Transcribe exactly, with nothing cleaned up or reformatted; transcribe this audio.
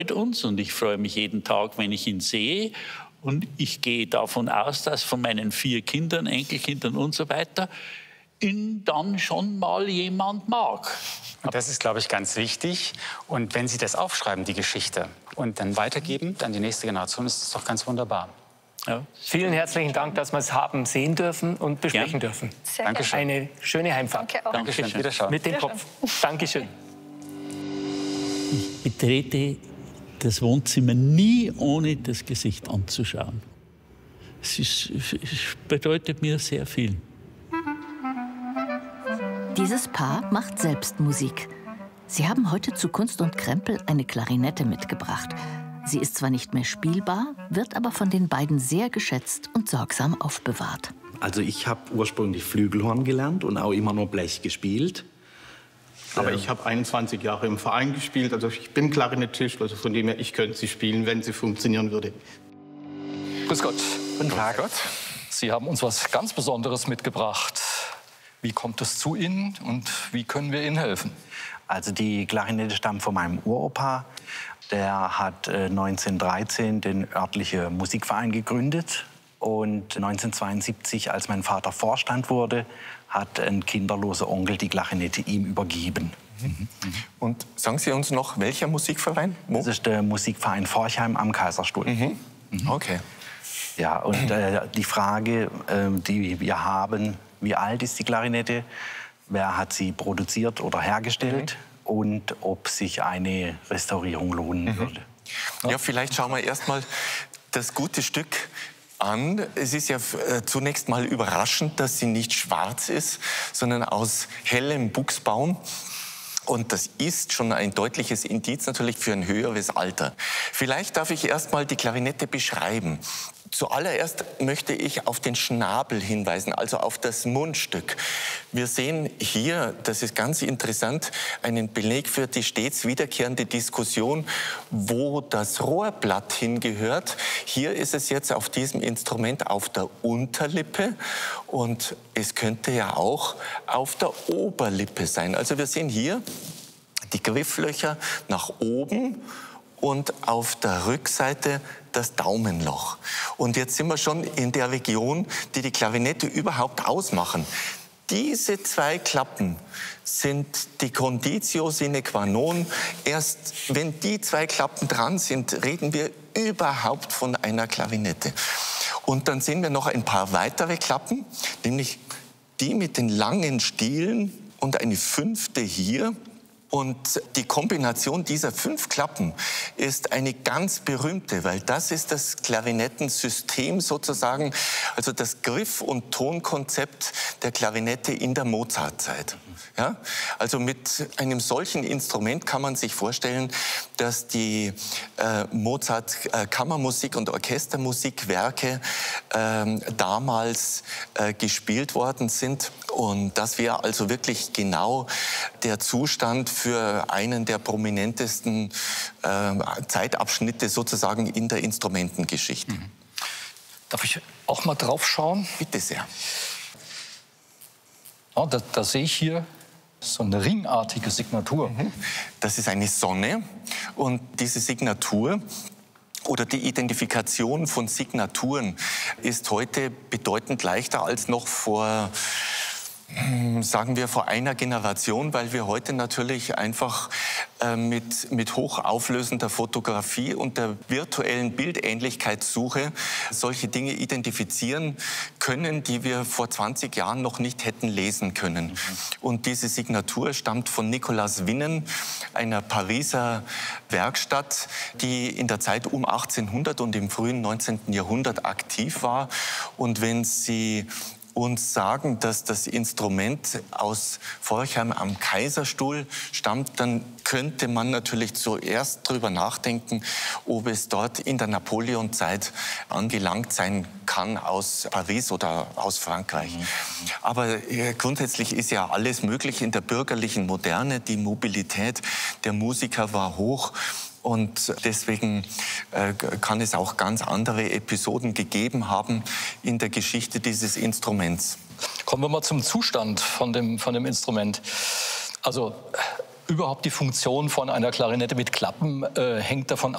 uns und ich freue mich jeden Tag, wenn ich ihn sehe. Und ich gehe davon aus, dass von meinen vier Kindern, Enkelkindern und so weiter, ihn dann schon mal jemand mag. Und das ist, glaube ich, ganz wichtig. Und wenn Sie das aufschreiben, die Geschichte, und dann weitergeben, dann die nächste Generation, ist das doch ganz wunderbar. Ja. Vielen herzlichen Dank, dass wir es haben sehen dürfen und besprechen ja. dürfen. Sehr Dankeschön. Eine schöne Heimfahrt. Danke auch. Dankeschön. Wiederschauen. Mit dem Kopf. Dankeschön. Ich betrete das Wohnzimmer nie, ohne das Gesicht anzuschauen. Es, ist, es bedeutet mir sehr viel. Dieses Paar macht selbst Musik. Sie haben heute zu Kunst und Krempel eine Klarinette mitgebracht. Sie ist zwar nicht mehr spielbar, wird aber von den beiden sehr geschätzt und sorgsam aufbewahrt. Also ich habe ursprünglich Flügelhorn gelernt und auch immer nur Blech gespielt. Aber ich habe einundzwanzig Jahre im Verein gespielt, also ich bin Klarinettist, also von dem her, ich könnte sie spielen, wenn sie funktionieren würde. Grüß Gott. Guten Tag. Grüß Gott. Sie haben uns was ganz Besonderes mitgebracht. Wie kommt es zu Ihnen und wie können wir Ihnen helfen? Also die Klarinette stammt von meinem Uropa. Der hat äh, neunzehnhundertdreizehn den örtlichen Musikverein gegründet. Und neunzehnhundertzweiundsiebzig, als mein Vater Vorstand wurde, hat ein kinderloser Onkel die Klarinette ihm übergeben. Mhm. Und sagen Sie uns noch, welcher Musikverein? Wo? Das ist der Musikverein Forchheim am Kaiserstuhl. Mhm. Mhm. Okay. Ja, und äh, die Frage, äh, die wir haben, wie alt ist die Klarinette, wer hat sie produziert oder hergestellt mhm. und ob sich eine Restaurierung lohnen mhm. würde. Ja, vielleicht schauen wir erst mal das gute Stück an. Es ist ja äh, zunächst mal überraschend, dass sie nicht schwarz ist, sondern aus hellem Buchsbaum. Und das ist schon ein deutliches Indiz natürlich für ein höheres Alter. Vielleicht darf ich erst mal die Klarinette beschreiben. Zuallererst möchte ich auf den Schnabel hinweisen, also auf das Mundstück. Wir sehen hier, das ist ganz interessant, einen Beleg für die stets wiederkehrende Diskussion, wo das Rohrblatt hingehört. Hier ist es jetzt auf diesem Instrument auf der Unterlippe und es könnte ja auch auf der Oberlippe sein. Also wir sehen hier die Grifflöcher nach oben und auf der Rückseite das Daumenloch. Und jetzt sind wir schon in der Region, die die Klarinette überhaupt ausmachen. Diese zwei Klappen sind die Conditio sine qua non. Erst wenn die zwei Klappen dran sind, reden wir überhaupt von einer Klarinette. Und dann sehen wir noch ein paar weitere Klappen, nämlich die mit den langen Stielen und eine fünfte hier. Und die Kombination dieser fünf Klappen ist eine ganz berühmte, weil das ist das Klarinettensystem sozusagen, also das Griff- und Tonkonzept der Klarinette in der Mozartzeit. Ja? Also mit einem solchen Instrument kann man sich vorstellen, dass die äh, Mozart-Kammermusik- und Orchestermusikwerke äh, damals äh, gespielt worden sind. Und das wäre also wirklich genau der Zustand für einen der prominentesten äh, Zeitabschnitte sozusagen in der Instrumentengeschichte. Mhm. Darf ich auch mal drauf schauen? Bitte sehr. Oh, da, da sehe ich hier so eine ringartige Signatur. Mhm. Das ist eine Sonne und diese Signatur oder die Identifikation von Signaturen ist heute bedeutend leichter als noch vor, sagen wir, vor einer Generation, weil wir heute natürlich einfach äh, mit, mit hochauflösender Fotografie und der virtuellen Bildähnlichkeitssuche solche Dinge identifizieren können, die wir vor zwanzig Jahren noch nicht hätten lesen können. Mhm. Und diese Signatur stammt von Nicolas Winnen, einer Pariser Werkstatt, die in der Zeit um achtzehnhundert und im frühen neunzehnten Jahrhundert aktiv war. Und wenn Sie uns sagen, dass das Instrument aus Forchheim am Kaiserstuhl stammt, dann könnte man natürlich zuerst darüber nachdenken, ob es dort in der Napoleonzeit angelangt sein kann aus Paris oder aus Frankreich. Mhm. Aber äh, grundsätzlich ist ja alles möglich in der bürgerlichen Moderne. Die Mobilität der Musiker war hoch. Und deswegen äh, kann es auch ganz andere Episoden gegeben haben in der Geschichte dieses Instruments. Kommen wir mal zum Zustand von dem, von dem Instrument. Also überhaupt die Funktion von einer Klarinette mit Klappen äh, hängt davon